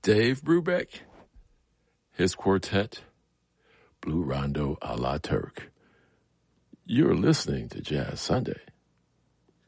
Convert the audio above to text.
Dave Brubeck, his quartet, Blue Rondo a la Turk. You're listening to Jazz Sunday